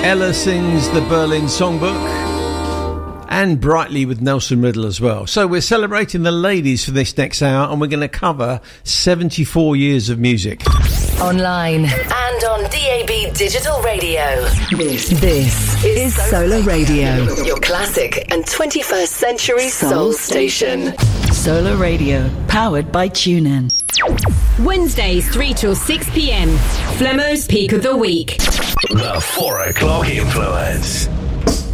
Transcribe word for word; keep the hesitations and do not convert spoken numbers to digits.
Ella sings the Berlin Songbook, and Brightly with Nelson Riddle as well. So we're celebrating the ladies for this next hour, and we're going to cover seventy-four years of music. Online and on D A B Digital Radio. This, this is Solar Radio, your classic and twenty-first century soul, soul station. Solar Radio, powered by TuneIn. Wednesdays, three till six p.m. Flemo's Peak of the Week. The four o'clock influence.